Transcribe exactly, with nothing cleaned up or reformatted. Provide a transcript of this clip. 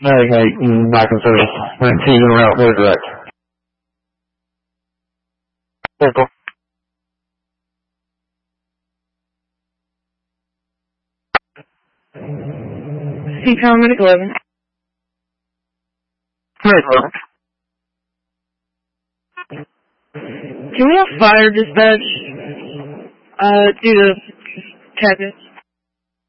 navigate and back and forth. nineteen route, no direct. Circle. C com Medic eleven. Medic eleven. Can we have fire dispatch, uh, due to tactics?